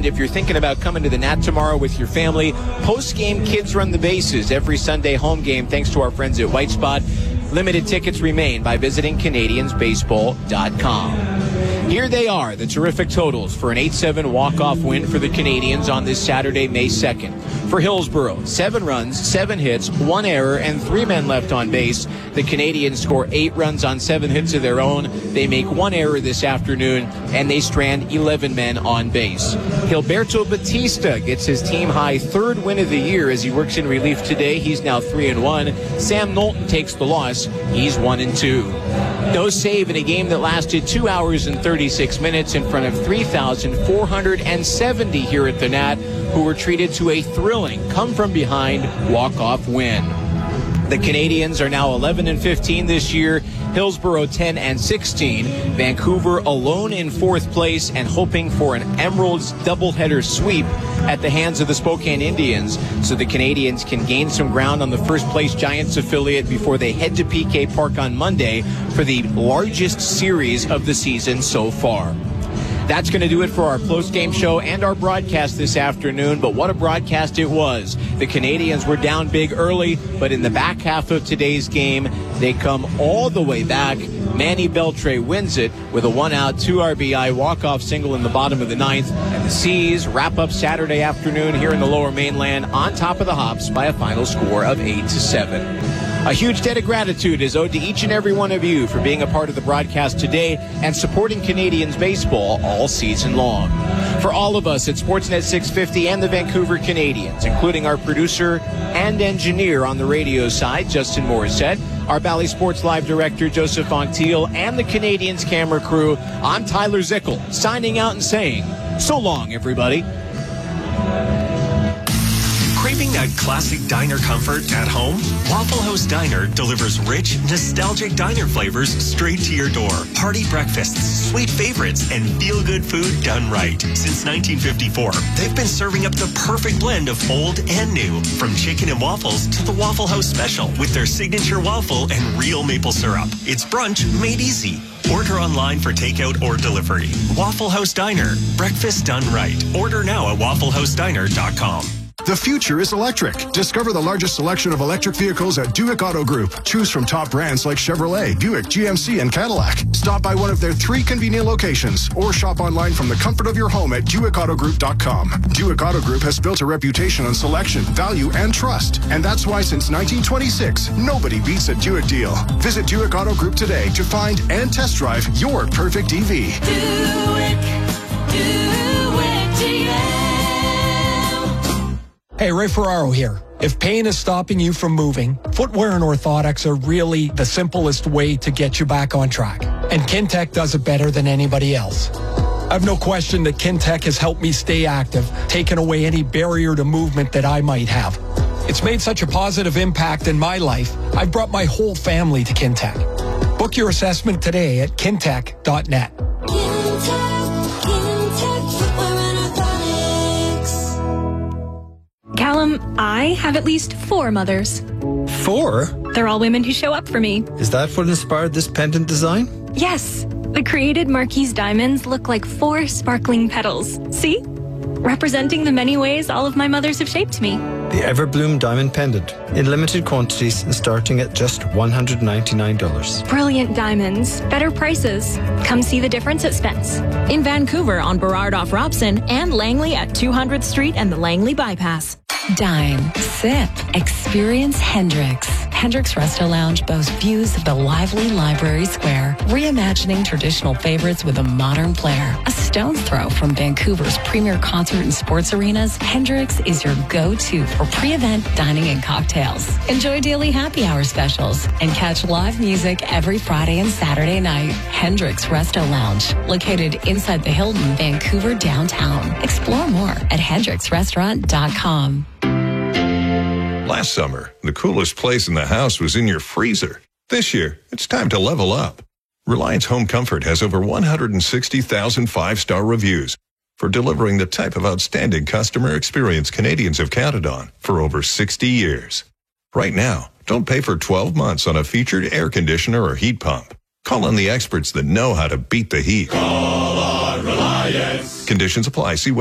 And if you're thinking about coming to the Nat tomorrow with your family, post-game Kids Run the Bases every Sunday home game thanks to our friends at White Spot. Limited tickets remain by visiting CanadiansBaseball.com. Here they are, the terrific totals for an 8-7 walk-off win for the Canadians on this Saturday, May 2nd. For Hillsborough, 7 runs, 7 hits, 1 error, and 3 men left on base. The Canadians score 8 runs on 7 hits of their own. They make 1 error this afternoon, and they strand 11 men on base. Gilberto Batista gets his team-high 3rd win of the year as he works in relief today. He's now 3-1. Sam Knowlton takes the loss. He's 1-2. No save in a game that lasted 2 hours and 36 minutes in front of 3,470 here at the Nat, who were treated to a thrilling come-from-behind walk-off win. The Canadians are now 11-15 this year, Hillsborough 10-16, Vancouver alone in 4th place and hoping for an Emeralds doubleheader sweep at the hands of the Spokane Indians so the Canadians can gain some ground on the first-place Giants affiliate before they head to PK Park on Monday for the largest series of the season so far. That's going to do it for our post-game show and our broadcast this afternoon, but what a broadcast it was. The Canadians were down big early, but in the back half of today's game, they come all the way back. Manny Beltre wins it with a 1-out, 2 RBI walk-off single in the bottom of the 9th, and the Seas wrap up Saturday afternoon here in the Lower Mainland on top of the Hops by a final score of 8-7. A huge debt of gratitude is owed to each and every one of you for being a part of the broadcast today and supporting Canadians baseball all season long. For all of us at Sportsnet 650 and the Vancouver Canadians, including our producer and engineer on the radio side, Justin Morissette, our Bally Sports Live director, Joseph Anctil, and the Canadians camera crew, I'm Tyler Zickel, signing out and saying, so long, everybody. Craving that classic diner comfort at home? Waffle House Diner delivers rich, nostalgic diner flavors straight to your door. Hearty breakfasts, sweet favorites, and feel-good food done right. Since 1954, they've been serving up the perfect blend of old and new, from chicken and waffles to the Waffle House Special with their signature waffle and real maple syrup. It's brunch made easy. Order online for takeout or delivery. Waffle House Diner. Breakfast done right. Order now at wafflehousediner.com. The future is electric. Discover the largest selection of electric vehicles at Buick Auto Group. Choose from top brands like Chevrolet, Buick, GMC, and Cadillac. Stop by one of their 3 convenient locations or shop online from the comfort of your home at BuickAutoGroup.com. Buick Auto Group has built a reputation on selection, value, and trust. And that's why since 1926, nobody beats a Buick deal. Visit Buick Auto Group today to find and test drive your perfect EV. Buick GM. Hey, Ray Ferraro here. If pain is stopping you from moving, footwear and orthotics are really the simplest way to get you back on track. And Kintec does it better than anybody else. I've no question that Kintec has helped me stay active, taken away any barrier to movement that I might have. It's made such a positive impact in my life, I've brought my whole family to Kintec. Book your assessment today at kintec.net. Callum, I have at least 4 mothers. 4? They're all women who show up for me. Is that what inspired this pendant design? Yes. The created Marquise diamonds look like 4 sparkling petals. See? Representing the many ways all of my mothers have shaped me. The Everbloom Diamond Pendant. In limited quantities and starting at just $199. Brilliant diamonds. Better prices. Come see the difference at Spence. In Vancouver on Burrard off Robson and Langley at 200th Street and the Langley Bypass. Dine, sip, experience Hendricks. Hendricks Resto Lounge boasts views of the lively Library Square, reimagining traditional favorites with a modern flair. A stone's throw from Vancouver's premier concert and sports arenas, Hendricks is your go-to for pre-event dining and cocktails. Enjoy daily happy hour specials and catch live music every Friday and Saturday night. Hendricks Resto Lounge, located inside the Hilton, Vancouver downtown. Explore more at hendricksrestaurant.com. Last summer, the coolest place in the house was in your freezer. This year, it's time to level up. Reliance Home Comfort has over 160,000 5-star reviews for delivering the type of outstanding customer experience Canadians have counted on for over 60 years. Right now, don't pay for 12 months on a featured air conditioner or heat pump. Call on the experts that know how to beat the heat. Call on Reliance. Conditions apply. See